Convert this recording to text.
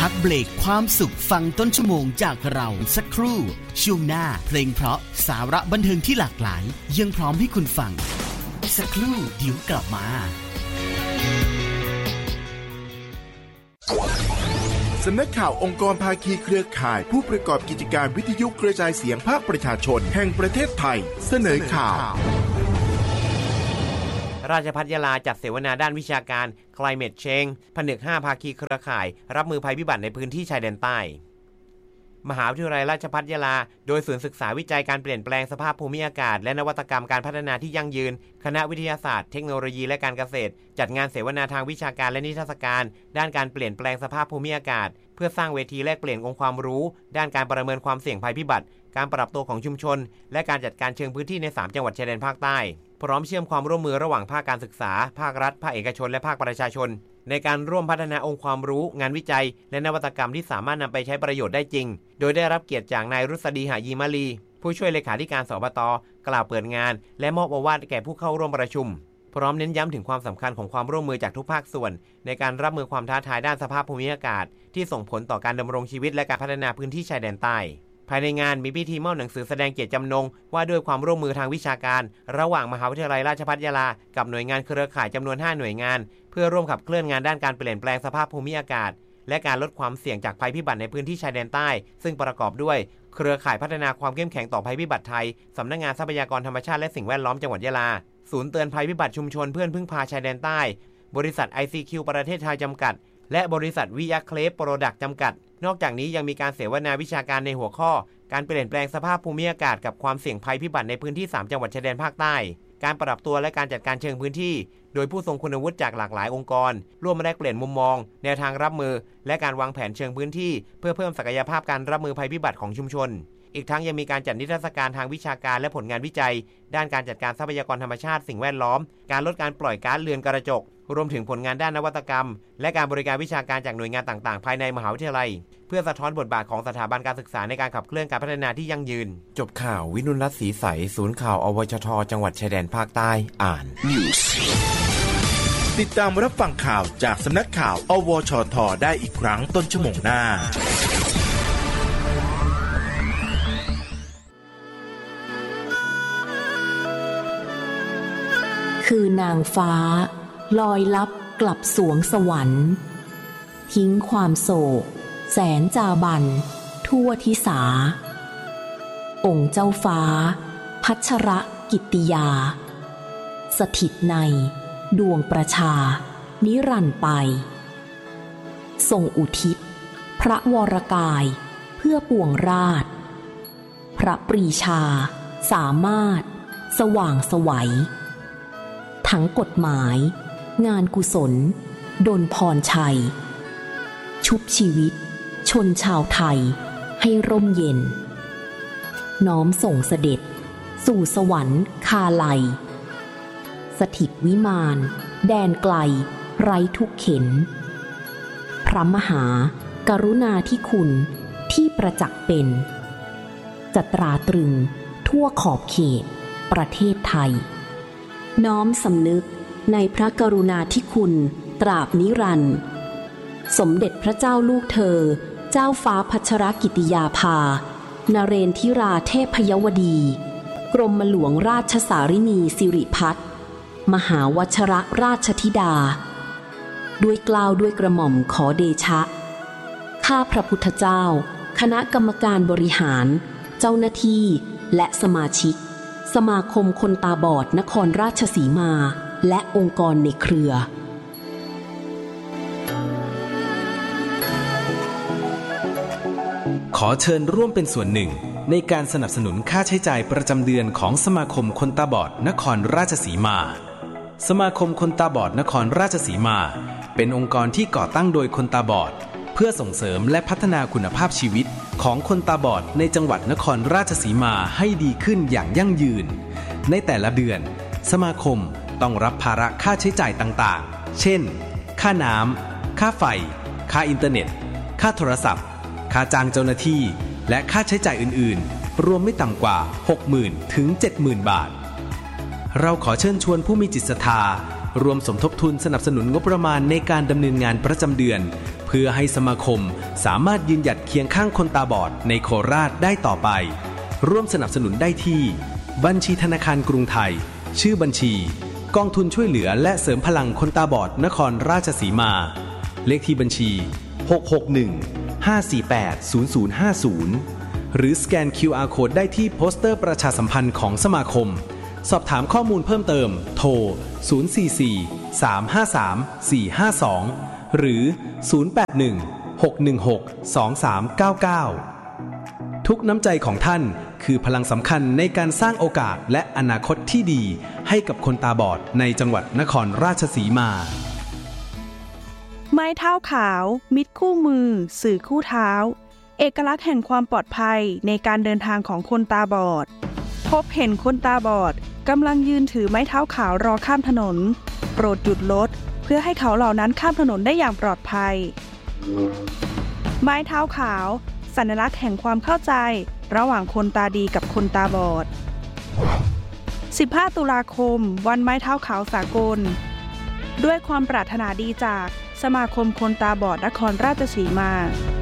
พักเบรกความสุขฟังต้นชั่วโมงจากเราสักครู่ช่วงหน้าเพลงเพราะสาระบันเทิงที่หลากหลายยังพร้อมให้คุณฟังสักครู่เดี๋ยวกลับมาสำนักข่าวองค์กรภาคีเครือข่ายผู้ประกอบกิจการวิทยุกระจายเสียงภาคประชาชนแห่งประเทศไทยเสนอข่าวราชภัฏยะลาจัดเสวนาด้านวิชาการ Climate Change ผนึก5ภาคีเครือข่ายรับมือภัยพิบัติในพื้นที่ชายแดนใต้มหาวิทยาลัยราชภัฏยะลาโดยศูนย์ศึกษาวิจัยการเปลี่ยนแปลงสภาพภูมิอากาศและนวัตกรรมการพัฒนาที่ยั่งยืนคณะวิทยาศาสตร์เทคโนโลยีและการเกษตรจัดงานเสวนาทางวิชาการและนิทรรศการด้านการเปลี่ยนแปลงสภาพภูมิอากาศเพื่อสร้างเวทีแลกเปลี่ยนองค์ความรู้ด้านการประเมินความเสี่ยงภัยพิบัติการปรับตัวของชุมชนและการจัดการเชิงพื้นที่ใน3จังหวัดชายแดนภาคใต้พร้อมเชื่อมความร่วมมือระหว่างภาคการศึกษาภาครัฐภาคเอกชนและภาคประชาชนในการร่วมพัฒนาองค์ความรู้งานวิจัยและนวัตกรรมที่สามารถนำไปใช้ประโยชน์ได้จริงโดยได้รับเกียรติจากนายรุษฎีหายีมาลีผู้ช่วยเลขาธิการสปต.กล่าวเปิดงานและมอบโอวาทแก่ผู้เข้าร่วมประชุมพร้อมเน้นย้ำถึงความสำคัญของความร่วมมือจากทุกภาคส่วนในการรับมือความท้าทายด้านสภาพภูมิอากาศที่ส่งผลต่อการดำรงชีวิตและการพัฒนาพื้นที่ชายแดนใต้ภายในงานมีพิธีมอบหนังสือแสดงเกียรติจำนงว่าด้วยความร่วมมือทางวิชาการระหว่างมหาวิทยาลัยราชภัฏยะลากับหน่วยงานเครือข่ายจำนวน5หน่วยงานเพื่อร่วมขับเคลื่อนงานด้านการเปลี่ยนแปลงสภาพภูมิอากาศและการลดความเสี่ยงจากภัยพิบัติในพื้นที่ชายแดนใต้ซึ่งประกอบด้วยเครือข่ายพัฒนาความเข้มแข็งต่อภัยพิบัติไทยสำนักงานทรัพยากรธรรมชาติและสิ่งแวดล้อมจังหวัดยะลาศูนย์เตือนภัยพิบัติชุมชนเพื่อนพึ่งพาชายแดนใต้บริษัท ICQ ประเทศไทยจำกัดและบริษัทวิยาเคลฟโปรดักต์จำกัดนอกจากนี้ยังมีการเสวนาวิชาการในหัวข้อการเปลี่ยนแปลงสภาพภูมิอากาศกับความเสี่ยงภัยพิบัติในพื้นที่3จังหวัดชายแดนภาคใต้การปรับตัวและการจัดการเชิงพื้นที่โดยผู้ทรงคุณวุฒิจากหลากหลายองค์กรร่วมแลกเปลี่ยนมุมมองแนวทางรับมือและการวางแผนเชิงพื้นที่เพื่อเพิ่มศักยภาพการรับมือภัยพิบัติของชุมชนอีกทั้งยังมีการจัดนิทรรศการทางวิชาการและผลงานวิจัยด้านการจัดการทรัพยากรธรรมชาติสิ่งแวดล้อมการลดการปล่อยก๊าซเรือนกระจกรวมถึงผลงานด้านนวัตกรรมและการบริการวิชาการจากหน่วยงานต่างๆภายในมหาวิทยาลัยเพื่อสะท้อนบทบาทของสถาบันการศึกษาในการขับเคลื่อนการพัฒนาที่ยั่งยืนจบข่าววินุรัตน์ศรีใสศูนย์ข่าวอวชทจังหวัดชายแดนภาคใต้อ่าน News ติดตามรับฟังข่าวจากสำนักข่าวอวชทได้อีกครั้งต้นชั่วโมงหน้าคือนางฟ้าลอยลับกลับสวงสวรรค์ทิ้งความโศกแสนจาบันทั่วทิสาองค์เจ้าฟ้าพัชรกิตติยาสถิตในดวงประชานิรันดร์ไปทรงอุทิศพระวรกายเพื่อปวงราชพระปรีชาสามารถสว่างไสวทั้งกฎหมายงานกุศลดลพรชัยชุบชีวิตชนชาวไทยให้ร่มเย็นน้อมส่งเสด็จสู่สวรรค์คาไลสถิตวิมานแดนไกลไร้ทุกเข็ญพระมหากรุณาธิคุณที่ประจักษ์เป็นจะตราตรึงทั่วขอบเขตประเทศไทยน้อมสำนึกในพระกรุณาธิคุณตราบนิรันดร์สมเด็จพระเจ้าลูกเธอเจ้าฟ้าพัชรกิติยาภานเรนทิราเทพยวดีกรมหลวงราชสารินีสิริพัฒน์มหาวชรราชธิดาด้วยเกล้าด้วยกระหม่อมขอเดชะข้าพระพุทธเจ้าคณะกรรมการบริหารเจ้าหน้าที่และสมาชิกสมาคมคนตาบอดนครราชสีมาและองค์กรในเครือขอเชิญร่วมเป็นส่วนหนึ่งในการสนับสนุนค่าใช้จ่ายประจำเดือนของสมาคมคนตาบอดนครราชสีมาสมาคมคนตาบอดนครราชสีมาเป็นองค์กรที่ก่อตั้งโดยคนตาบอดเพื่อส่งเสริมและพัฒนาคุณภาพชีวิตของคนตาบอดในจังหวัดนครราชสีมาให้ดีขึ้นอย่างยั่งยืนในแต่ละเดือนสมาคมต้องรับภาระค่าใช้จ่ายต่างๆเช่นค่าน้ำค่าไฟค่าอินเทอร์เน็ตค่าโทรศัพท์ค่าจ้างเจ้าหน้าที่และค่าใช้จ่ายอื่นๆรวมไม่ต่ำกว่า 60,000 ถึง 70,000 บาทเราขอเชิญชวนผู้มีจิตศรัทธารวมสมทบทุนสนับสนุนงบประมาณในการดำเนินงานประจำเดือนเพื่อให้สมาคมสามารถยืนหยัดเคียงข้างคนตาบอดในโคราชได้ต่อไปร่วมสนับสนุนได้ที่บัญชีธนาคารกรุงไทยชื่อบัญชีกองทุนช่วยเหลือและเสริมพลังคนตาบอดนครราชสีมาเลขที่บัญชี661-548-0050หรือสแกน QR Code ได้ที่โปสเตอร์ประชาสัมพันธ์ของสมาคมสอบถามข้อมูลเพิ่มเติมโทร044-353-452หรือ081-616-2399ทุกน้ำใจของท่านคือพลังสำคัญในการสร้างโอกาสและอนาคตที่ดีให้กับคนตาบอดในจังหวัดนครราชสีมาไม้เท้าขาวมิตรคู่มือสื่อคู่เท้าเอกลักษณ์แห่งความปลอดภัยในการเดินทางของคนตาบอดพบเห็นคนตาบอดกำลังยืนถือไม้เท้าขาวรอข้ามถนนโปรดหยุดรถเพื่อให้เขาเหล่านั้นข้ามถนนได้อย่างปลอดภัยไม้เท้าขาวสัญลักษณ์แห่งความเข้าใจระหว่างคนตาดีกับคนตาบอด15 ตุลาคมวันไม้เท้าขาวสากลด้วยความปรารถนาดีจากสมาคมคนตาบอดนครราชสีมา